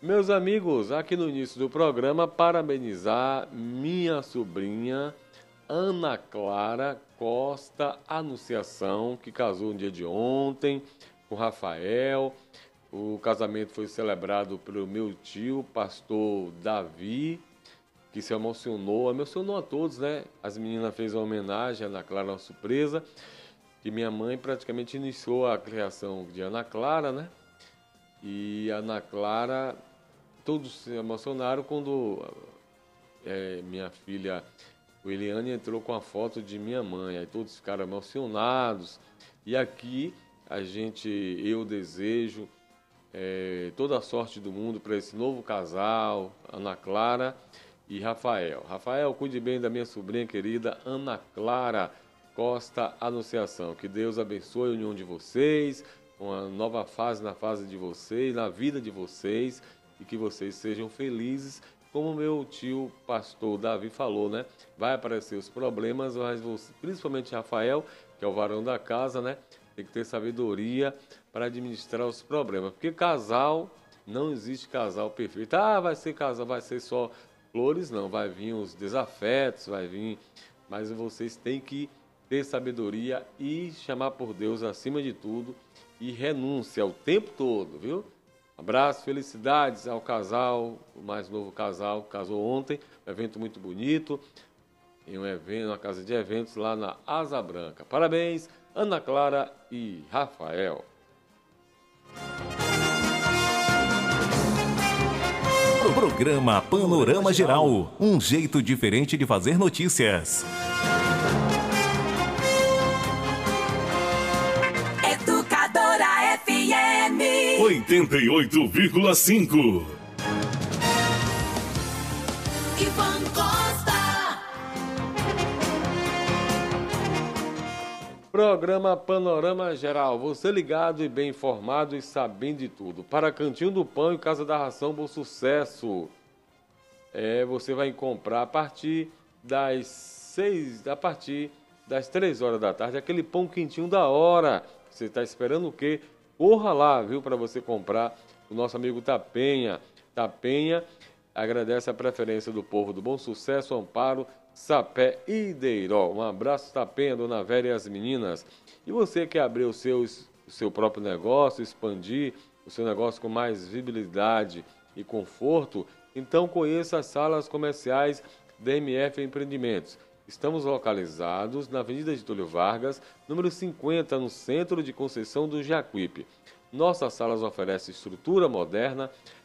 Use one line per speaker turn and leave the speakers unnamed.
Meus amigos, aqui no início do programa, parabenizar minha sobrinha Ana Clara Costa Anunciação, que casou no dia de ontem com Rafael. O casamento foi celebrado pelo meu tio, pastor Davi, que se emocionou a todos, né? As meninas fez uma homenagem a Ana Clara, uma surpresa, que minha mãe praticamente iniciou a criação de Ana Clara, né? E a Ana Clara, todos se emocionaram quando minha filha Eliane entrou com a foto de minha mãe. Aí todos ficaram emocionados. E aqui eu desejo toda a sorte do mundo para esse novo casal, Ana Clara e Rafael. Rafael, cuide bem da minha sobrinha querida Ana Clara Costa Anunciação. Que Deus abençoe a união de vocês, uma nova fase na fase de vocês, na vida de vocês, e que vocês sejam felizes, como meu tio pastor Davi falou, né? Vai aparecer os problemas, mas você, principalmente Rafael, que é o varão da casa, né? Tem que ter sabedoria para administrar os problemas, porque casal, não existe casal perfeito. Ah, vai ser casal, vai ser só flores, não, vai vir os desafetos, vai vir, mas vocês têm que ter sabedoria e chamar por Deus acima de tudo e renúncia o tempo todo, viu? Abraço, felicidades ao casal, o mais novo casal, casou ontem, um evento muito bonito, em um evento, uma casa de eventos lá na Asa Branca. Parabéns, Ana Clara e Rafael.
Programa Panorama Geral, um jeito diferente de fazer notícias.
Educadora FM
88,5.
Ivan Costa.
Programa Panorama Geral, você ligado e bem informado e sabendo de tudo. Para Cantinho do Pão e Casa da Ração, bom sucesso. Você vai comprar a partir das 3 horas da tarde, aquele pão quentinho da hora. Você está esperando o quê? Corra lá, viu, para você comprar. O nosso amigo Tapenha. Tapenha agradece a preferência do povo do Bom Sucesso, Amparo, Sapé e Deiró. Um abraço, Tapenha, Dona Vera e as meninas. E você quer abrir o seu próprio negócio, expandir o seu negócio com mais visibilidade e conforto? Então conheça as salas comerciais DMF Empreendimentos. Estamos localizados na Avenida Getúlio Vargas, número 50, no centro de Conceição do Jacuípe. Nossas salas oferecem estrutura moderna,